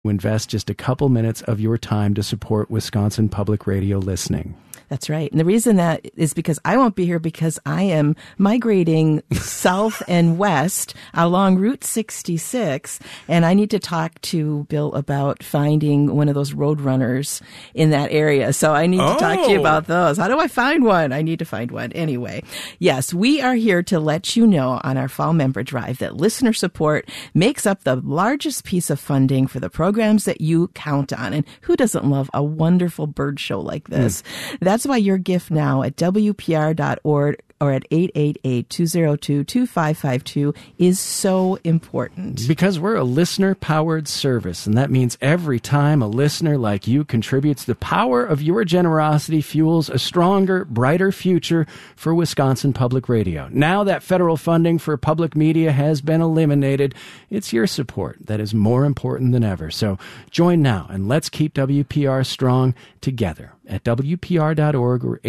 invest just a couple minutes of your time to support Wisconsin Public Radio listening. That's right. And the reason that is because I won't be here because I am migrating south and west along Route 66. And I need to talk to Bill about finding one of those road runners in that area. So I need to talk to you about those. How do I find one? I need to find one. Anyway, yes, we are here to let you know on our fall member drive that listener support makes up the largest piece of funding for the programs that you count on. And who doesn't love a wonderful bird show like this? That's why your gift now at WPR.org or at 888-202-2552 is so important. Because we're a listener-powered service, and that means every time a listener like you contributes, the power of your generosity fuels a stronger, brighter future for Wisconsin Public Radio. Now that federal funding for public media has been eliminated, it's your support that is more important than ever. So join now, and let's keep WPR strong together at WPR.org or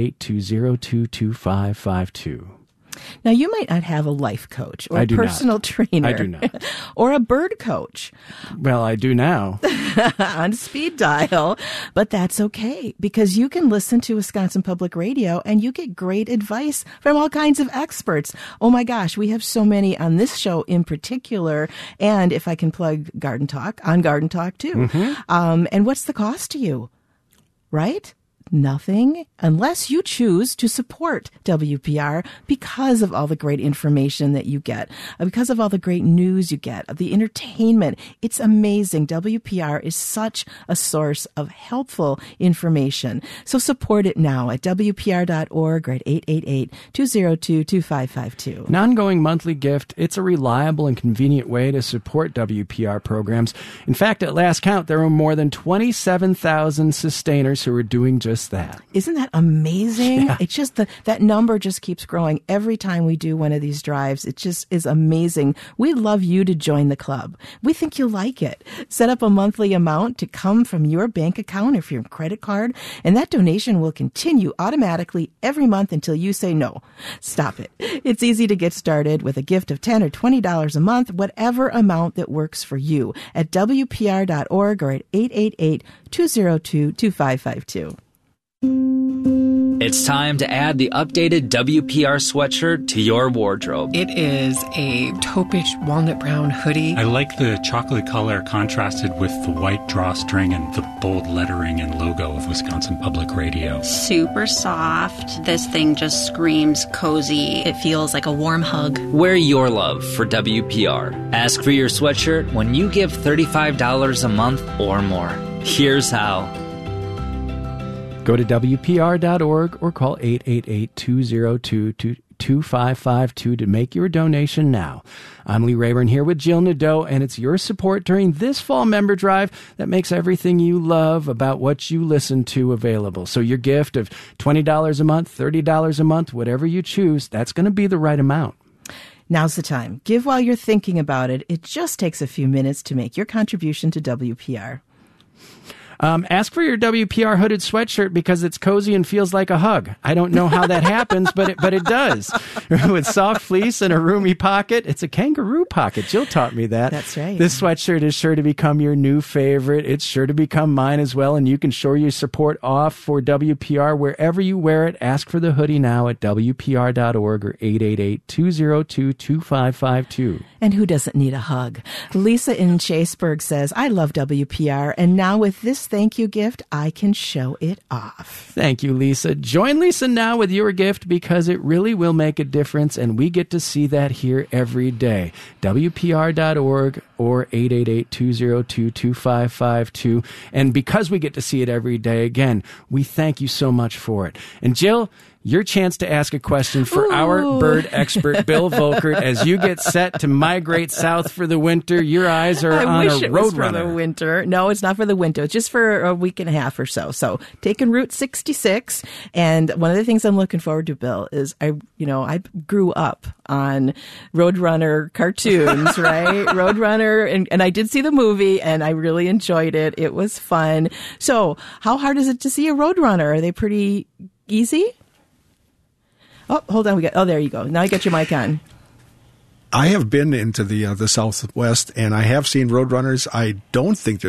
888-202-2552. Now, you might not have a life coach or a personal trainer. I do not. Or a bird coach. Well, I do now. On speed dial. But that's okay, because you can listen to Wisconsin Public Radio and you get great advice from all kinds of experts. Oh my gosh, we have so many on this show in particular. And if I can plug Garden Talk, on Garden Talk too. Mm-hmm. And what's the cost to you? Right? Nothing, unless you choose to support WPR because of all the great information that you get, because of all the great news you get, the entertainment. It's amazing. WPR is such a source of helpful information. So support it now at WPR.org or at 888-202-2552. An ongoing monthly gift. It's a reliable and convenient way to support WPR programs. In fact, at last count, there were more than 27,000 sustainers who are doing just that. Isn't that amazing? Yeah. It's just that number just keeps growing every time we do one of these drives. It just is amazing. We'd love you to join the club. We think you'll like it. Set up a monthly amount to come from your bank account or from your credit card, and that donation will continue automatically every month until you say no. Stop it. It's easy to get started with a gift of $10 or $20 a month, whatever amount that works for you, at WPR.org or at 888-202-2552. It's time to add the updated WPR sweatshirt to your wardrobe. It is a taupish walnut brown hoodie. I like the chocolate color contrasted with the white drawstring and the bold lettering and logo of Wisconsin Public Radio. Super soft. This thing just screams cozy. It feels like a warm hug. Wear your love for WPR. Ask for your sweatshirt when you give $35 a month or more. Here's how. Go to WPR.org or call 888-202-2552 to make your donation now. I'm Lee Rayburn here with Jill Nadeau, and it's your support during this fall member drive that makes everything you love about what you listen to available. So your gift of $20 a month, $30 a month, whatever you choose, that's going to be the right amount. Now's the time. Give while you're thinking about it. It just takes a few minutes to make your contribution to WPR. Ask for your WPR hooded sweatshirt because it's cozy and feels like a hug. I don't know how that happens, but it does. With soft fleece and a roomy pocket. It's a kangaroo pocket. Jill taught me that. That's right. This sweatshirt is sure to become your new favorite. It's sure to become mine as well, and you can show your support off for WPR wherever you wear it. Ask for the hoodie now at WPR.org or 888-202-2552. And who doesn't need a hug? Lisa in Chaseburg says, I love WPR, and now with this thank you gift, I can show it off. Thank you, Lisa. Join Lisa now with your gift because it really will make a difference, and we get to see that here every day. WPR.org or 888-202-2552. And because we get to see it every day, again, we thank you so much for it. And Jill, your chance to ask a question for our bird expert, Bill Volkert, as you get set to migrate south for the winter. Your eyes are on a road runner. I wish it was for the winter. No, it's not for the winter. It's just for a week and a half or so. So taking Route 66. And one of the things I'm looking forward to, Bill, is I grew up on Roadrunner cartoons, right? Roadrunner. And I did see the movie and I really enjoyed it. It was fun. So how hard is it to see a Roadrunner? Are they pretty easy? Oh, hold on. There you go. Now you got your mic on. I have been into the Southwest, and I have seen Roadrunners. I don't think